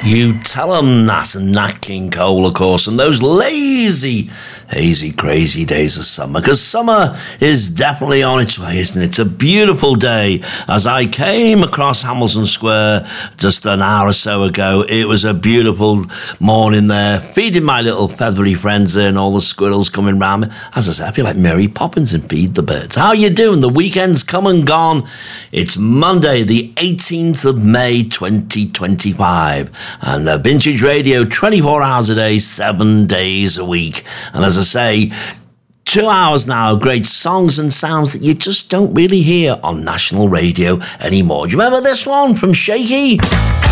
You tell 'em that, and Nat King Cole, of course, and those lazy, hazy, crazy days of summer, because summer is definitely on its way, isn't it? It's a beautiful day. As I came across Hamilton Square just an hour or so ago, it was a beautiful morning there, feeding my little feathery friends there and all the squirrels coming round me. As I said, I feel like Mary Poppins and Feed the Birds. How you doing? The weekend's come and gone. It's Monday, the 18th of May, 2025. And Vintage Radio, 24 hours a day, 7 days a week. And as I say, 2 hours now of great songs and sounds that you just don't really hear on national radio anymore. Do you remember this one from Shaky?